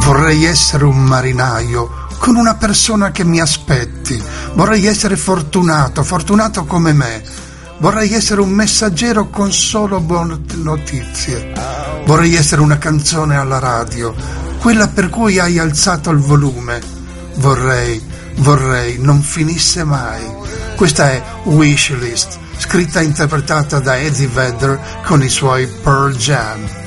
Vorrei essere un marinaio con una persona che mi aspetti. Vorrei essere fortunato come me. Vorrei essere un messaggero con solo buone notizie. Vorrei essere una canzone alla radio, quella per cui hai alzato il volume. Vorrei non finisse mai. Questa è Wishlist, scritta e interpretata da Eddie Vedder con i suoi Pearl Jam.